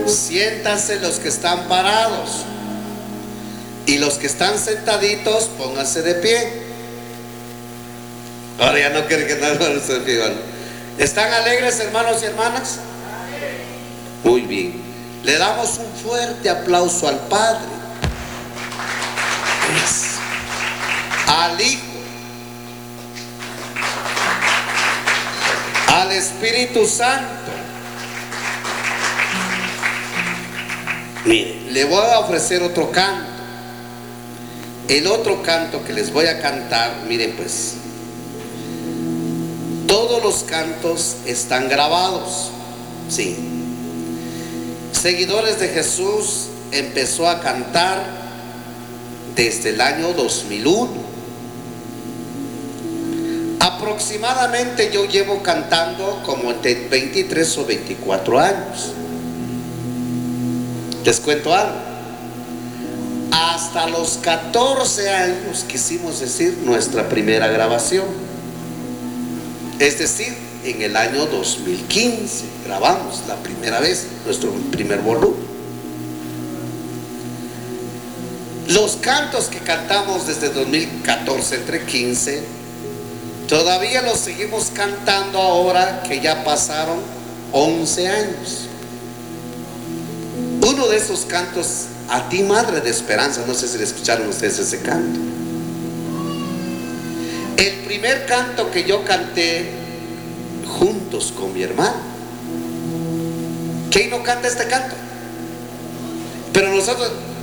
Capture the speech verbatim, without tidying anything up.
Siéntanse los que están parados. Y los que están sentaditos, pónganse de pie. Ahora ya no quieren que nadie se fije. ¿Están alegres, hermanos y hermanas? Muy bien. Le damos un fuerte aplauso al Padre, al Hijo, al Espíritu Santo. Mire, le voy a ofrecer otro canto. El otro canto que les voy a cantar, miren pues, todos los cantos están grabados, sí. Seguidores de Jesús empezó a cantar desde el año dos mil uno. Aproximadamente yo llevo cantando como entre veintitrés o veinticuatro años. Les cuento algo. Hasta los catorce años quisimos decir nuestra primera grabación. Es decir, en el año dos mil quince grabamos la primera vez nuestro primer volumen. Los cantos que cantamos desde dos mil catorce, entre quince, todavía los seguimos cantando ahora que ya pasaron once años. Uno de esos cantos, A ti Madre de Esperanza, no sé si le escucharon ustedes ese canto. El primer canto que yo canté juntos con mi hermano. ¿Quién no canta este canto? Pero nosotros